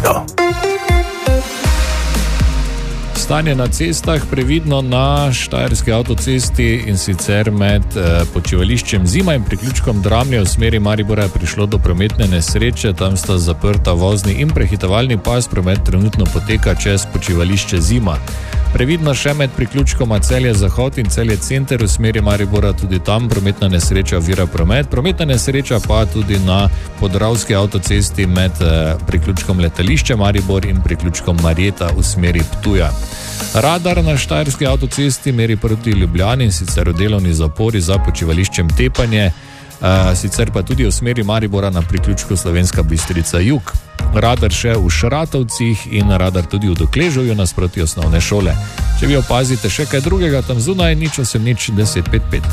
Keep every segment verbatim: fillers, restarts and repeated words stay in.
leto. Stanje na cestah previdno na Štajerski avtocesti in sicer med eh, počivališčem Zima in priključkom Dramlje v smeri Maribora je prišlo do prometne nesreče, tam sta zaprta vozni in prehitevalni pas, promet trenutno poteka čez počivališče Zima. Previdno še med priključkoma Celje Zahod in Celje Center v smeri Maribora, tudi tam prometna nesreča ovira promet. Prometna nesreča pa tudi na Podravski avtocesti med eh, priključkom Letališče Maribor in priključkom Marjeta v smeri Ptuja. Radar na Štajerski avtocesti meri proti Ljubljani in sicer v delovni zapori za počivališčem Tepanje, uh, sicer pa tudi v smeri Maribora na priključku Slovenska Bistrica Jug. Radar še v Šratovcih in radar tudi v Dokležovju nasproti osnovne šole. Če vi opazite še kaj drugega tam zunaj, nič osem nič deset pet pet.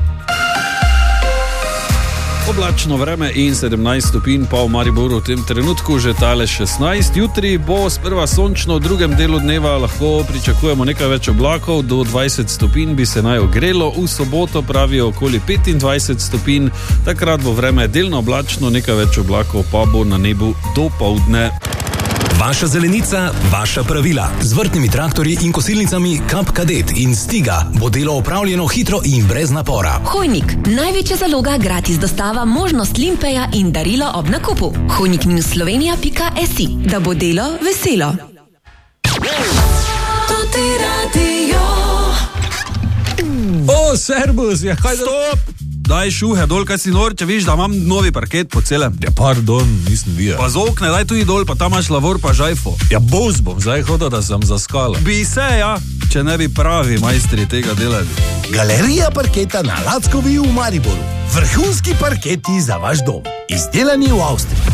Oblačno vreme in sedemnajst stopinj, pa v Mariboru v tem trenutku že tale šestnajst. Jutri bo sprva sončno, v drugem delu dneva lahko pričakujemo nekaj več oblakov, do dvajset stopinj bi se naj ogrelo, v soboto pravijo okoli petindvajset stopinj, takrat bo vreme delno oblačno, nekaj več oblakov pa bo na nebu do poldne. Vaša zelenica, vaša pravila. Z vrtnimi traktorji in kosilnicami Kap Kadet in Stiga bo delo opravljeno hitro in brez napora. Hojnik, največja zaloga, gratis dostava, možnost limpeja in darilo ob nakupu. hojnik slovenija pika si, da bo delo veselo. O, servus, ja, kaj stop! Daj šuhe dol, kaj si nor, če viš, da imam novi parket po celem. Ja, pardon, nisem videl. Pa z okne, daj tudi dol, pa tam imaš lavor pa žajfo. Ja, boz bom zdaj hodil, da sem zaskala. Bi se, ja, če ne bi pravi majstri tega delali. Galerija parketa na Lackovi v Mariboru. Vrhunski parketi za vaš dom. Izdelani v Avstriji.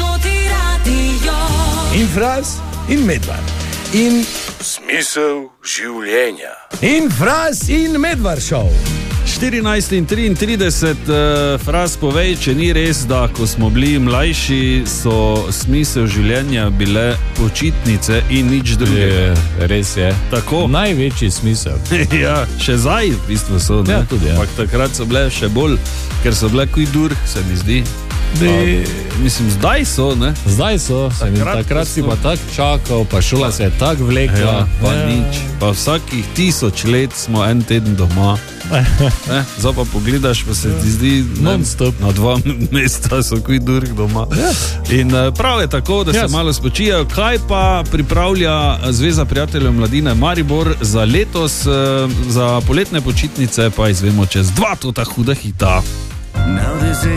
In Fras, in Medvar. In smisel življenja. In Fras, in Medvar šov. štirinajst in triintrideset, uh, Fras, povej, če ni res, da ko smo bili mlajši, so smisel življenja bile počitnice in nič drugega. Je, res je. Tako. Največji smisel. Ja, še zdaj v bistvu so, ne? Ja, tudi, ja. Ampak takrat so bile še bolj, ker so bile kuj dur, se mi zdi. De... Pa, mislim, zdaj so, ne? Zdaj so, takrat, takrat si pa tak čakal, pa šola se je tak vlekla. Ja, pa ja. nič. Pa vsakih tisoč let smo en teden doma. Ne? Zdaj pa pogledaš, pa se ti zdi, ne, na dva mesta so kuj durk doma. Ja. In prav je tako, da se yes. malo spočijajo. Kaj pa pripravlja Zveza prijateljev mladine Maribor za letos, za poletne počitnice, pa izvemo čez dva tota huda hita.